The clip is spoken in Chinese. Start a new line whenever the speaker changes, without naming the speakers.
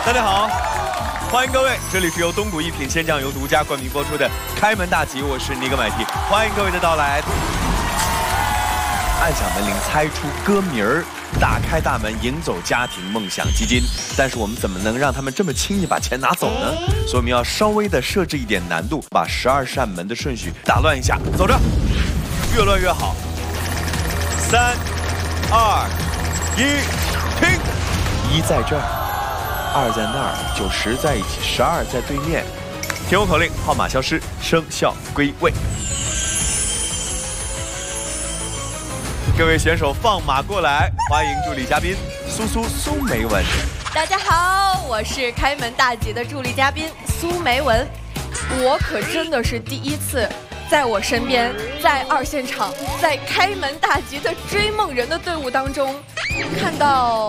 大家好，欢迎各位，这里是由东谷一品鲜酱油独家冠名播出的《开门大吉》，我是尼格买提，欢迎各位的到来。按响门铃，猜出歌名儿，打开大门，迎走家庭梦想基金。但是我们怎么能让他们这么轻易把钱拿走呢？所以我们要稍微的设置一点难度，把12扇门的顺序打乱一下。走着，越乱越好。3、2、1，停！一在这儿，2在那儿，90在一起，12在对面。听我口令，号码消失，生肖归位。各位选手放马过来，欢迎助理嘉宾苏梅文。
大家好，我是开门大吉的助理嘉宾苏梅文。我可真的是第一次在我身边，在2现场，在开门大吉的追梦人的队伍当中，看到